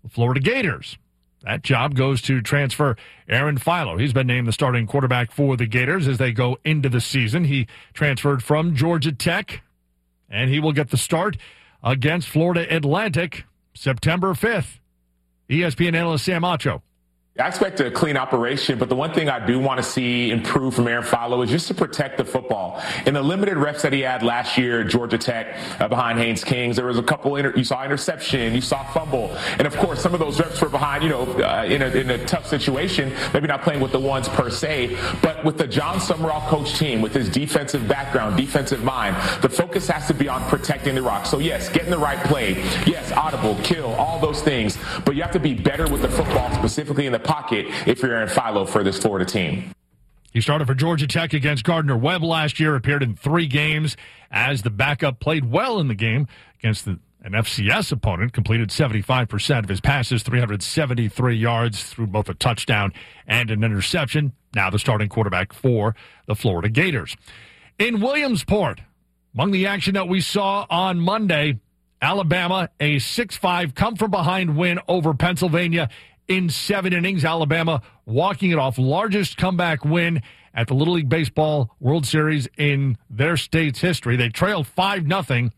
Florida Gators. That job goes to transfer Aaron Philo. He's been named the starting quarterback for the Gators as they go into the season. He transferred from Georgia Tech, and he will get the start against Florida Atlantic September 5th. ESPN analyst Sam Acho. I expect a clean operation, but the one thing I do want to see improve from Aaron Philo is just to protect the football. In the limited reps that he had last year at Georgia Tech behind Haynes Kings, there was a couple, you saw interception, you saw fumble, and of course some of those reps were behind, in a tough situation, maybe not playing with the ones per se, but with the John Summerall coach team, with his defensive background, defensive mind, the focus has to be on protecting the rock. So yes, getting the right play, yes, audible, kill, all those things, but you have to be better with the football, specifically in the pocket, if you're Aaron Philo for this Florida team. He started for Georgia Tech against Gardner-Webb last year, appeared in 3 games as the backup, played well in the game against an FCS opponent, completed 75% of his passes, 373 yards, threw both a touchdown and an interception. Now the starting quarterback for the Florida Gators. In Williamsport, among the action that we saw on Monday, Alabama, a 6-5 come-from-behind win over Pennsylvania in 7 innings. Alabama walking it off. Largest comeback win at the Little League Baseball World Series in their state's history. They trailed 5-0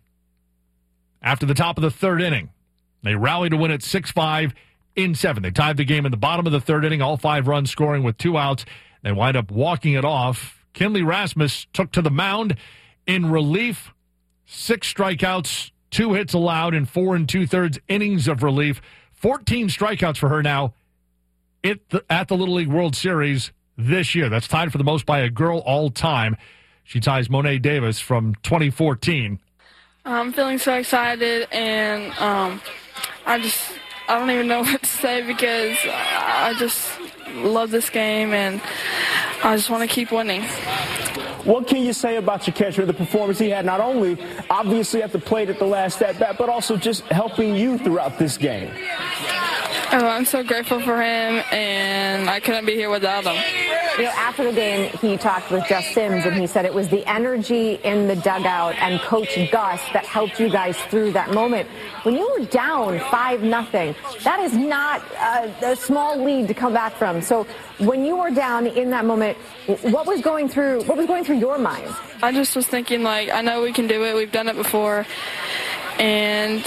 after the top of the 3rd inning. They rallied to win it 6-5 in 7. They tied the game in the bottom of the 3rd inning, all 5 runs scoring with 2 outs. They wind up walking it off. Kinley Rasmus took to the mound in relief. 6 strikeouts, 2 hits allowed in 4 2/3 innings of relief. 14 strikeouts for her now at the Little League World Series this year. That's tied for the most by a girl all time. She ties Monet Davis from 2014. I'm feeling so excited, and I don't even know what to say because I just love this game, and I just want to keep winning. What can you say about your catcher, the performance he had, not only obviously at the plate at the last at-bat, but also just helping you throughout this game? Oh, I'm so grateful for him, and I couldn't be here without him. After the game, he talked with Just Sims, and he said it was the energy in the dugout and Coach Gus that helped you guys through that moment. When you were down 5-0, that is not a small lead to come back from. So when you were down in that moment, what was going through your mind? I just was thinking, I know we can do it. We've done it before. And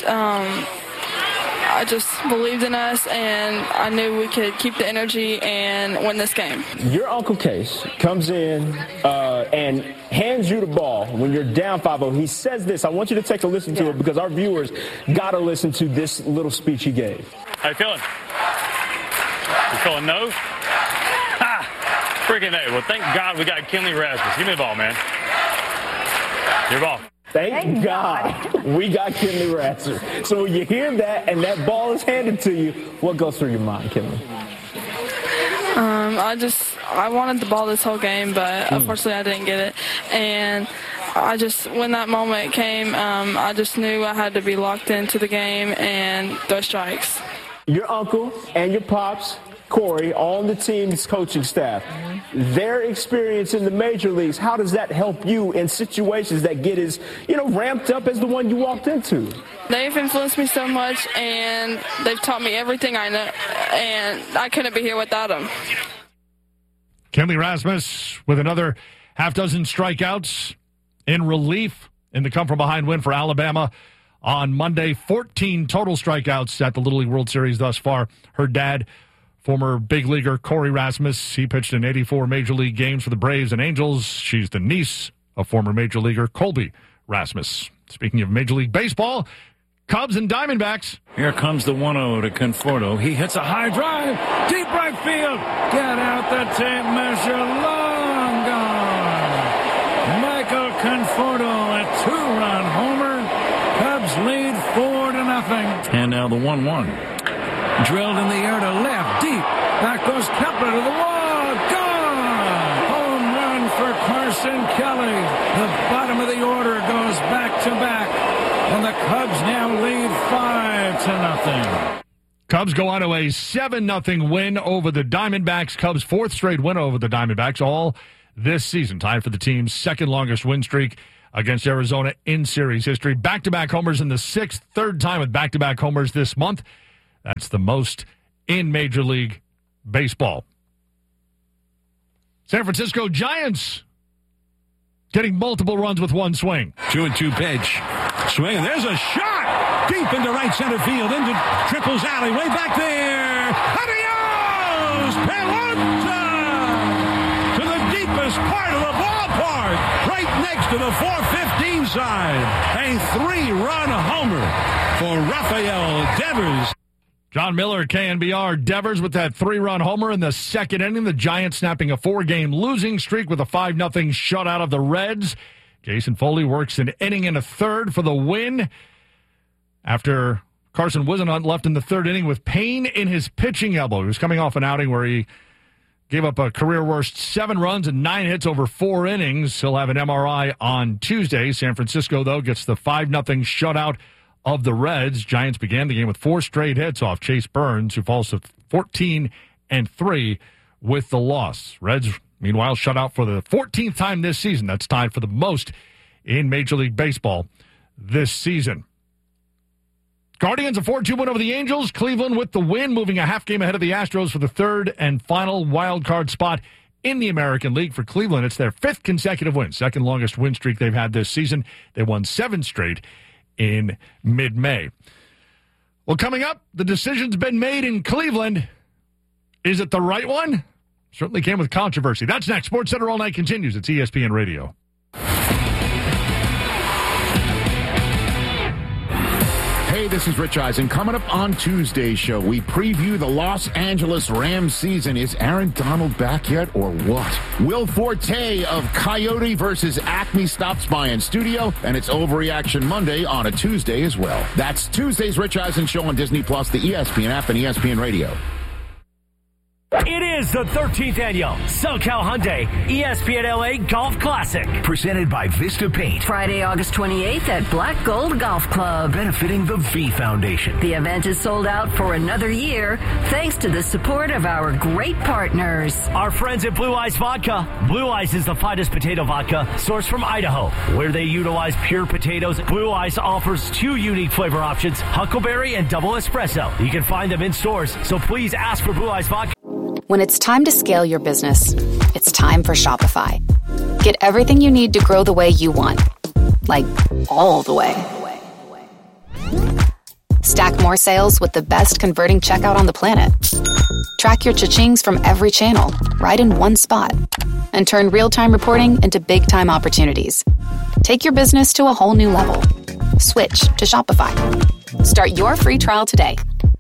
I just believed in us, and I knew we could keep the energy and win this game. Your Uncle Case comes in and hands you the ball when you're down 5-0. He says this. I want you to take a listen to it because our viewers got to listen to this little speech he gave. How you feeling? You feeling no? Freaking A. Well, thank God we got Kinley Rasmus. Give me the ball, man. Your ball. Thank God we got Kinley Rasmus. So when you hear that and that ball is handed to you, what goes through your mind, Kinley? I wanted the ball this whole game, but unfortunately I didn't get it. And when that moment came, I just knew I had to be locked into the game and throw strikes. Your uncle and your pops, Corey, on the team's coaching staff, their experience in the major leagues, how does that help you in situations that get as, ramped up as the one you walked into? They've influenced me so much, and they've taught me everything I know, and I couldn't be here without them. Kinley Rasmus with another half dozen strikeouts in relief in the come-from-behind win for Alabama on Monday. 14 total strikeouts at the Little League World Series thus far. Her dad, former big leaguer Corey Rasmus, he pitched in 84 Major League games for the Braves and Angels. She's the niece of former Major Leaguer Colby Rasmus. Speaking of Major League Baseball, Cubs and Diamondbacks. Here comes the 1-0 to Conforto. He hits a high drive, deep right field. Get out the tape measure, long gone. Michael Conforto, a 2-run homer. Cubs lead 4-0. And now the 1-1. Drilled in the air to left, deep. Back goes Kepler to the wall. Gone! Home run for Carson Kelly. The bottom of the order goes back-to-back. And the Cubs now lead 5-0. Cubs go on to a 7-0 win over the Diamondbacks. Cubs' 4th straight win over the Diamondbacks, all this season. Tied for the team's 2nd longest win streak against Arizona in series history. Back-to-back homers in the 6th, 3rd time with back-to-back homers this month. That's the most in Major League Baseball. San Francisco Giants getting multiple runs with one swing. 2-2 pitch. Swing. There's a shot. Deep into right center field. Into Triple's alley. Way back there. Adios! Pelota! To the deepest part of the ballpark. Right next to the 415 side. A 3-run homer for Rafael Devers. John Miller, KNBR. Devers with that 3-run homer in the second inning. The Giants snapping a 4-game losing streak with a 5-0 shutout of the Reds. Jason Foley works an inning and a third for the win after Carson Whisenhunt left in the third inning with pain in his pitching elbow. He was coming off an outing where he gave up a career-worst 7 runs and 9 hits over 4 innings. He'll have an MRI on Tuesday. San Francisco, though, gets the 5-0 shutout of the Reds. Giants began the game with 4 straight hits off Chase Burns, who falls to 14-3 with the loss. Reds, meanwhile, shut out for the 14th time this season. That's tied for the most in Major League Baseball this season. Guardians a 4-2 win over the Angels. Cleveland with the win, moving a half game ahead of the Astros for the third and final wild card spot in the American League. For Cleveland, it's their 5th consecutive win, second longest win streak they've had this season. They won 7 straight in mid-May. Well, coming up, the decision's been made in Cleveland. Is it the right one? Certainly came with controversy. That's next. SportsCenter All Night continues. It's ESPN Radio. Hey, this is Rich Eisen. Coming up on Tuesday's show, we preview the Los Angeles Rams season. Is Aaron Donald back yet or what? Will Forte of Coyote versus Acme stops by in studio, and it's Overreaction Monday on a Tuesday as well. That's Tuesday's Rich Eisen Show on Disney+, the ESPN app, and ESPN Radio. It is the 13th annual SoCal Hyundai ESPN LA Golf Classic. Presented by Vista Paint. Friday, August 28th at Black Gold Golf Club. Benefiting the V Foundation. The event is sold out for another year thanks to the support of our great partners. Our friends at Blue Ice Vodka. Blue Ice is the finest potato vodka sourced from Idaho, where they utilize pure potatoes. Blue Ice offers 2 unique flavor options, Huckleberry and Double Espresso. You can find them in stores, so please ask for Blue Ice Vodka. When it's time to scale your business, it's time for Shopify. Get everything you need to grow the way you want. Like, all the way. Stack more sales with the best converting checkout on the planet. Track your cha-chings from every channel, right in one spot. And turn real-time reporting into big-time opportunities. Take your business to a whole new level. Switch to Shopify. Start your free trial today.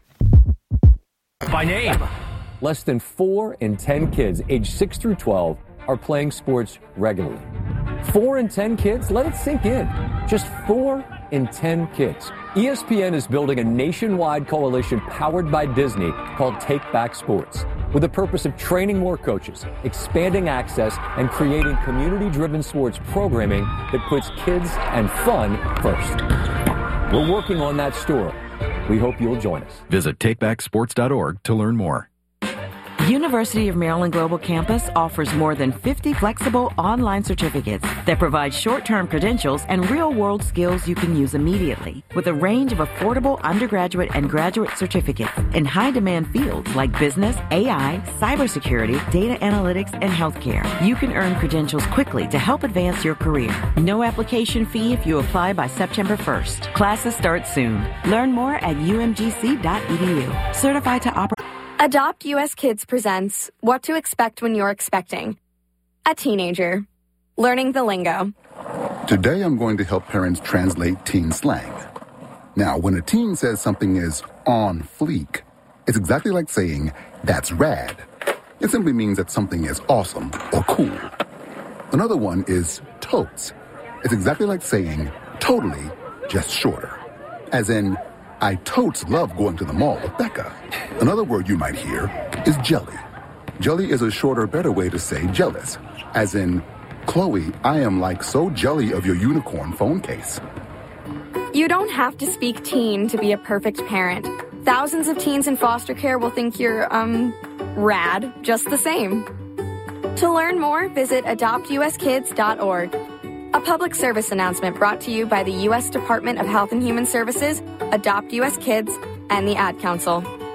By name. Less than 4 in 10 kids aged 6 through 12 are playing sports regularly. 4 in 10 kids? Let it sink in. Just 4 in 10 kids. ESPN is building a nationwide coalition powered by Disney called Take Back Sports, with the purpose of training more coaches, expanding access, and creating community-driven sports programming that puts kids and fun first. We're working on that story. We hope you'll join us. Visit takebacksports.org to learn more. University of Maryland Global Campus offers more than 50 flexible online certificates that provide short-term credentials and real-world skills you can use immediately, with a range of affordable undergraduate and graduate certificates in high-demand fields like business, AI, cybersecurity, data analytics, and healthcare. You can earn credentials quickly to help advance your career. No application fee if you apply by September 1st. Classes start soon. Learn more at umgc.edu. Certified to operate. Adopt US Kids presents What to Expect When You're Expecting. A teenager. Learning the lingo. Today I'm going to help parents translate teen slang. Now, when a teen says something is on fleek, it's exactly like saying, that's rad. It simply means that something is awesome or cool. Another one is totes. It's exactly like saying, totally, just shorter. As in, I totes love going to the mall with Becca. Another word you might hear is jelly. Jelly is a shorter, better way to say jealous. As in, Chloe, I am like so jelly of your unicorn phone case. You don't have to speak teen to be a perfect parent. Thousands of teens in foster care will think you're, rad just the same. To learn more, visit adoptuskids.org. A public service announcement brought to you by the U.S. Department of Health and Human Services, Adopt U.S. Kids, and the Ad Council.